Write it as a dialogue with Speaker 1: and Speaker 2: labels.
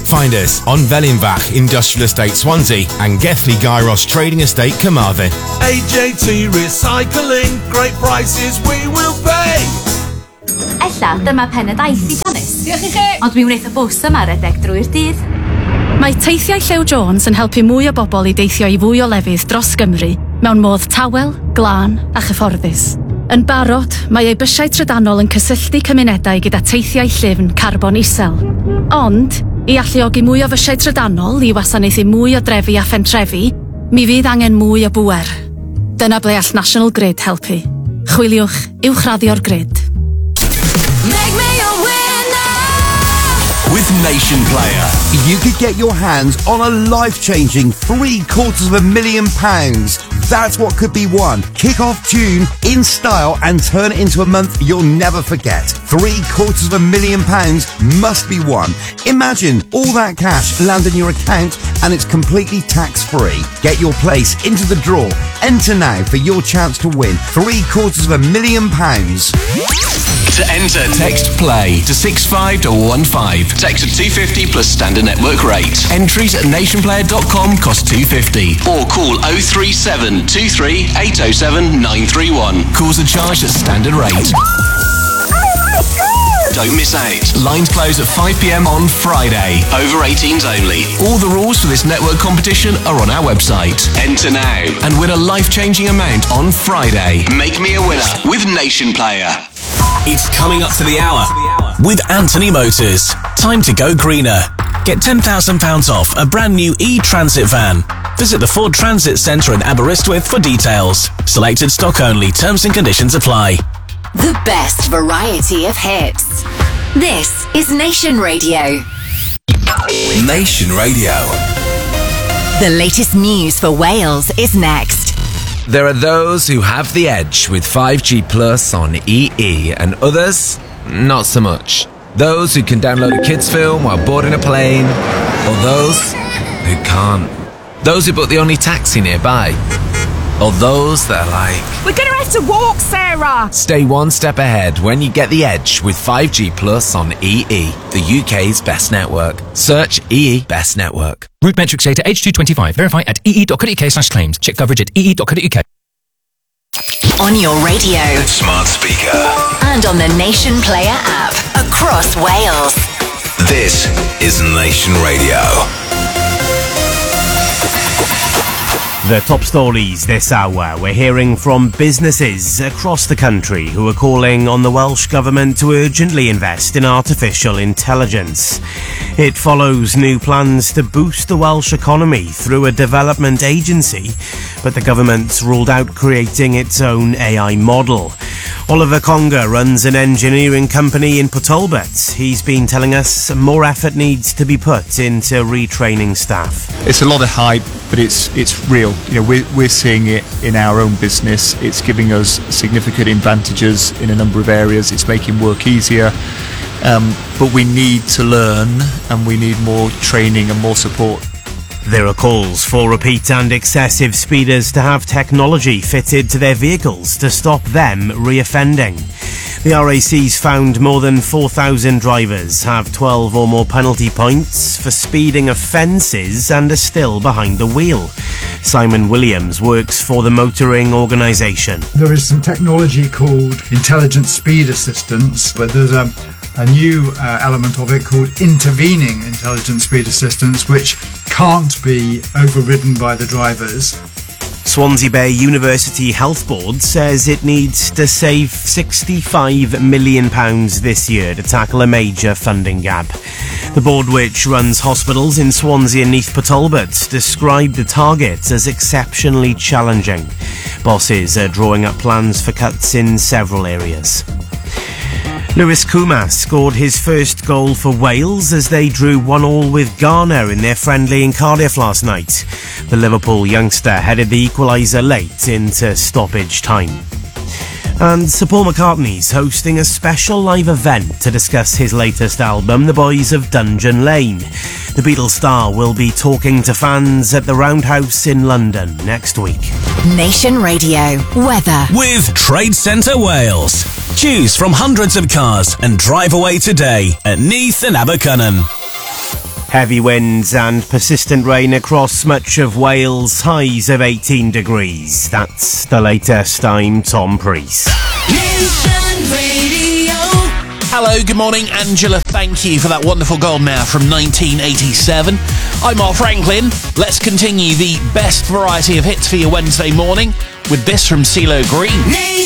Speaker 1: Find us on Vellinbach Industrial Estate Swansea and Gethley Gyros Trading Estate Carmarthen.
Speaker 2: AJT Recycling, great prices we will pay.
Speaker 3: Ella dyma pen y daith I Janice. Diolch i chi. Ond mi wneud y bws yma redeg drwy'r dydd.
Speaker 4: Mae teithiau Llew Jones yn helpu mwy o bobl I deithio I fwy o lefydd dros Gymru mewn modd tawel, glân a chyfforddus. Yn barod, mae ei bysiau trydanol yn cysylltu cymunedau gyda teithiau llyfn carbon isel. Ond, I alluogi mwy o fysiau trydanol I wasanaethu mwy o drefi a phentrefi, mi fydd angen mwy o bŵer. Dyna ble all National Grid helpu. Chwiliwch uwchraddio'r grid.
Speaker 5: Make me a winner!
Speaker 6: With Nation Player, you could get your hands on a life-changing £750,000. That's what could be won. Kick off June in style and turn it into a month you'll never forget. £750,000 must be won. Imagine all that cash land in your account and it's completely tax-free. Get your place into the draw. Enter now for your chance to win £750,000.
Speaker 7: To enter, text PLAY to 65215. Text to 250 plus standard network rate. Entries at nationplayer.com cost £250. Or call 037 23 807 931. Calls are charged at standard rate. Don't miss out. Lines close at 5 p.m. on Friday. Over 18s only. All the rules for this network competition are on our website. Enter now and win a life-changing amount on Friday. Make me a winner with Nation Player.
Speaker 8: It's coming up to the hour with Anthony Motors. Time to go greener. Get £10,000 off a brand new e-Transit van. Visit the Ford Transit Centre in Aberystwyth for details. Selected stock only. Terms and conditions apply.
Speaker 5: The best variety of hits. This is Nation Radio.
Speaker 6: Nation Radio.
Speaker 5: The latest news for Wales is next.
Speaker 9: There are those who have the edge with 5G Plus on EE and others, not so much. Those who can download a kids film while boarding a plane, or those who can't. Those who book the only taxi nearby, or those that are like,
Speaker 10: we're gonna have to walk, Sarah!
Speaker 9: Stay one step ahead when you get the edge with 5G Plus on EE, the UK's best network. Search EE Best Network.
Speaker 11: Route metrics data H225. Verify at ee.co.uk/claims. Check coverage at ee.co.uk.
Speaker 5: On your radio,
Speaker 6: smart speaker,
Speaker 5: and on the Nation Player app across Wales.
Speaker 6: This is Nation Radio.
Speaker 12: The top stories this hour. We're hearing from businesses across the country who are calling on the Welsh Government to urgently invest in artificial intelligence. It follows new plans to boost the Welsh economy through a development agency, but the government's ruled out creating its own AI model. Oliver Conger runs an engineering company in Port Talbot. He's been telling us more effort needs to be put into retraining staff.
Speaker 13: It's a lot of hype, but it's real. You know, we're seeing it in our own business. It's giving us significant advantages in a number of areas. It's making work easier, but we need to learn and we need more training and more support.
Speaker 12: There are calls for repeat and excessive speeders to have technology fitted to their vehicles to stop them reoffending. The RAC's found more than 4,000 drivers have 12 or more penalty points for speeding offences and are still behind the wheel. Simon Williams works for the motoring organisation.
Speaker 14: There is some technology called intelligent speed assistance, but there's a new element of it called intervening intelligent speed assistance, which can't be overridden by the drivers.
Speaker 12: Swansea Bay University Health Board says it needs to save £65 million this year to tackle a major funding gap. The board, which runs hospitals in Swansea and Neath Port Talbot, described the target as exceptionally challenging. Bosses are drawing up plans for cuts in several areas. Lewis Koumas scored his first goal for Wales as they drew 1-1 with Ghana in their friendly in Cardiff last night. The Liverpool youngster headed the equaliser late into stoppage time. And Sir Paul McCartney's hosting a special live event to discuss his latest album, The Boys of Dungeon Lane. The Beatles star will be talking to fans at the Roundhouse in London next week.
Speaker 5: Nation Radio weather
Speaker 8: with Trade Centre Wales. Choose from hundreds of cars and drive away today at Neath and Abercynon.
Speaker 12: Heavy winds and persistent rain across much of Wales, highs of 18 degrees. That's the latest. I'm Tom Priest.
Speaker 15: Hello, good morning, Angela. Thank you for that wonderful golden hour from 1987. I'm Mark Franklin. Let's continue the best variety of hits for your Wednesday morning with this from CeeLo Green.